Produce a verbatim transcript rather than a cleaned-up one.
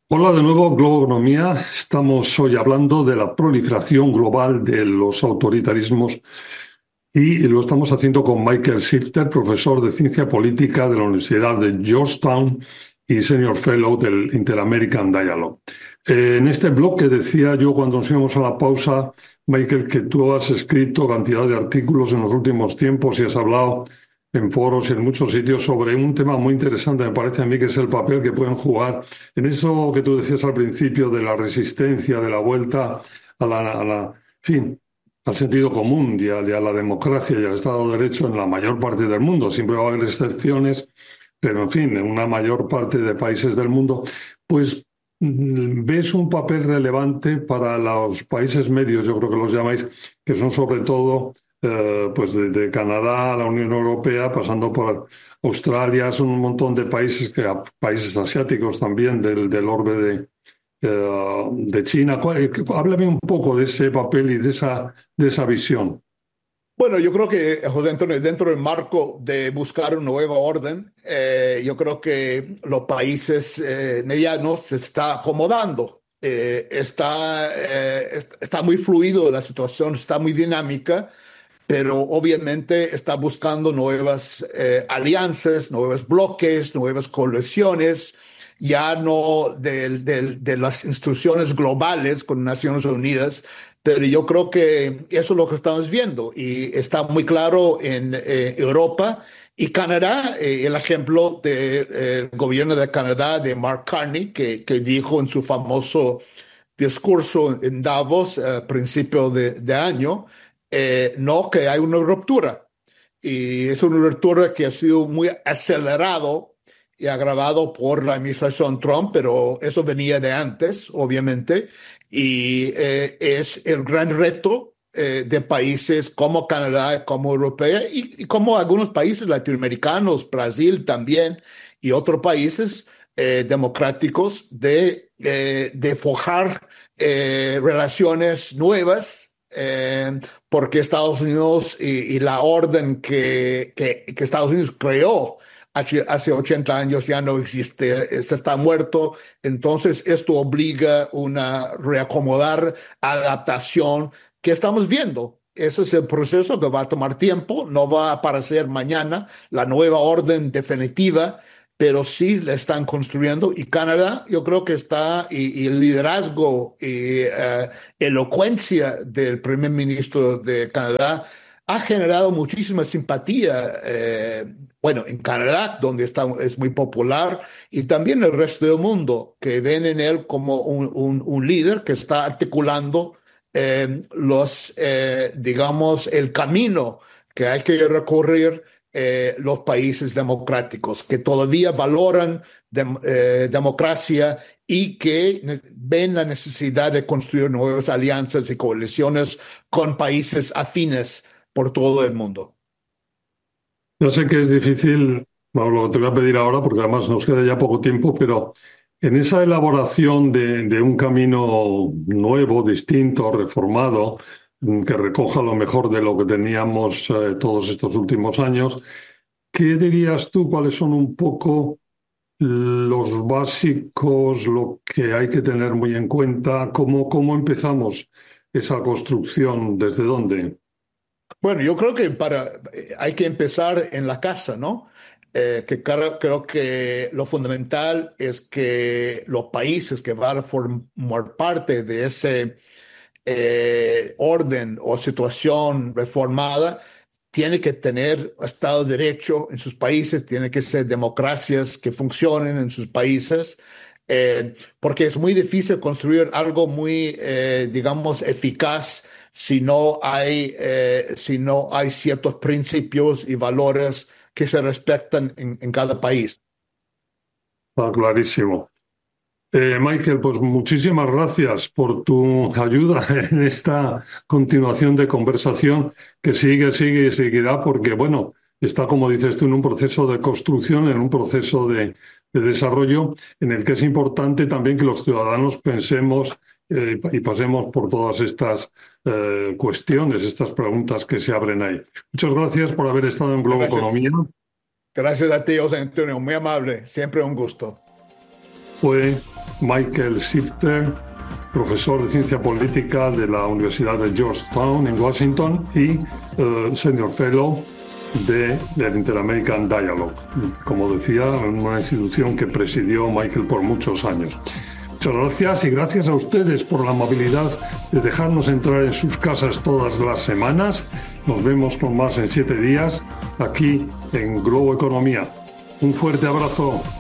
Hola de nuevo, Globoeconomía. Estamos hoy hablando de la proliferación global de los autoritarismos y lo estamos haciendo con Michael Shifter, profesor de Ciencia Política de la Universidad de Georgetown y Senior Fellow del Inter-American Dialogue. Eh, en este bloque decía yo cuando nos íbamos a la pausa, Michael, que tú has escrito cantidad de artículos en los últimos tiempos y has hablado en foros y en muchos sitios sobre un tema muy interesante, me parece a mí, que es el papel que pueden jugar en eso que tú decías al principio de la resistencia, de la vuelta a la, a la en fin, al sentido común y a, y a la democracia y al Estado de Derecho en la mayor parte del mundo. Siempre va a haber excepciones, pero en fin, en una mayor parte de países del mundo, pues mm, ves un papel relevante para los países medios, yo creo que los llamáis, que son sobre todo eh, pues de, de Canadá a la Unión Europea, pasando por Australia, son un montón de países, que, países asiáticos también del, del orbe de, eh, de China. ¿Cuál- Háblame un poco de ese papel y de esa, de esa visión. Bueno, yo creo que, José Antonio, dentro del marco de buscar una nueva orden, eh, yo creo que los países eh, medianos se está acomodando. Eh, está, eh, est- está muy fluido la situación, está muy dinámica, pero obviamente está buscando nuevas eh, alianzas, nuevos bloques, nuevas coaliciones, ya no del- del- de las instituciones globales con Naciones Unidas, pero yo creo que eso es lo que estamos viendo y está muy claro en eh, Europa y Canadá. Eh, el ejemplo del gobierno de Canadá, de Mark Carney, que, que dijo en su famoso discurso en Davos a principio de, de año, eh, no, que hay una ruptura. Y es una ruptura que ha sido muy acelerado y agravado por la administración Trump, pero eso venía de antes, obviamente, y eh, es el gran reto eh, de países como Canadá, como Europea y, y como algunos países latinoamericanos, Brasil también, y otros países eh, democráticos de, eh, de forjar eh, relaciones nuevas, eh, porque Estados Unidos y, y la orden que, que, que Estados Unidos creó hace, hace ochenta años ya no existe, se está muerto. Entonces esto obliga una reacomodar, adaptación que estamos viendo. Ese es el proceso que va a tomar tiempo, no va a aparecer mañana la nueva orden definitiva, pero sí la están construyendo. Y Canadá, yo creo que está, y, y el liderazgo y uh, elocuencia del primer ministro de Canadá ha generado muchísima simpatía, eh, bueno, en Canadá, donde está, es muy popular, y también el resto del mundo, que ven en él como un, un, un líder que está articulando eh, los, eh, digamos, el camino que hay que recorrer eh, los países democráticos, que todavía valoran dem, eh, democracia y que ven la necesidad de construir nuevas alianzas y coaliciones con países afines por todo el mundo. Yo sé que es difícil, bueno, lo que te voy a pedir ahora, porque además nos queda ya poco tiempo, pero en esa elaboración de, de un camino nuevo, distinto, reformado, mm, que recoja lo mejor de lo que teníamos eh, todos estos últimos años, ¿qué dirías tú? ¿Cuáles son un poco los básicos, lo que hay que tener muy en cuenta? ¿Cómo, cómo empezamos esa construcción? ¿Desde dónde? Bueno, yo creo que para, eh, hay que empezar en la casa, ¿no? Eh, que creo, creo que lo fundamental es que los países que van a formar parte de ese eh, orden o situación reformada tiene que tener Estado de Derecho en sus países, tiene que ser democracias que funcionen en sus países, eh, porque es muy difícil construir algo muy, eh, digamos, eficaz si no hay, eh, si no hay ciertos principios y valores que se respetan en, en cada país. Está clarísimo. Eh, Michael, pues muchísimas gracias por tu ayuda en esta continuación de conversación que sigue, sigue y seguirá porque, bueno, está, como dices tú, en un proceso de construcción, en un proceso de, de desarrollo en el que es importante también que los ciudadanos pensemos eh, y pasemos por todas estas eh, cuestiones, estas preguntas que se abren ahí. Muchas gracias por haber estado en Globo Gracias. Economía. Gracias a ti, José Antonio, muy amable, siempre un gusto. Fue Michael Shifter, profesor de ciencia política de la Universidad de Georgetown en Washington y uh, senior fellow de, del Inter-American Dialogue, como decía, una institución que presidió Michael por muchos años. Muchas gracias y gracias a ustedes por la amabilidad de dejarnos entrar en sus casas todas las semanas. Nos vemos con más en siete días aquí en Globo Economía. Un fuerte abrazo.